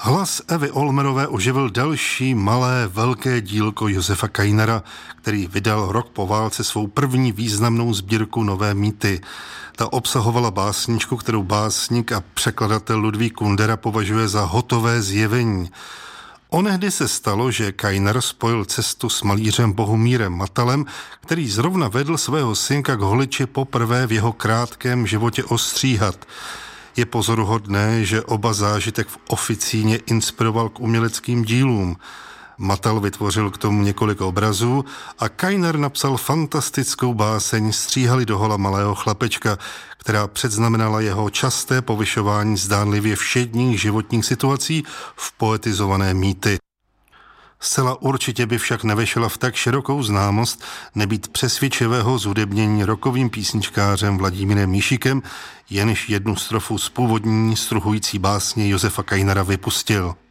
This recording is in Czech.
Hlas Evy Olmerové oživil další malé velké dílko Josefa Kainera, který vydal rok po válce svou první významnou sbírku Nové mýty. Ta obsahovala básničku, kterou básník a překladatel Ludvík Kundera považuje za hotové zjevení. Onehdy se stalo, že Kainer spojil cestu s malířem Bohumírem Matalem, který zrovna vedl svého synka k holiči poprvé v jeho krátkém životě ostříhat. Je pozoruhodné, že oba zážitek v oficíně inspiroval k uměleckým dílům. Matal vytvořil k tomu několik obrazů a Kainer napsal fantastickou báseň Stříhali do hola malého chlapečka, která předznamenala jeho časté povyšování zdánlivě všedních životních situací v poetizované mýty. Zcela určitě by však nevešla v tak širokou známost nebýt přesvědčivého zhudebnění rockovým písničkářem Vladimírem Míšikem, jenž jednu strofu z původní struhující básně Josefa Kainera vypustil.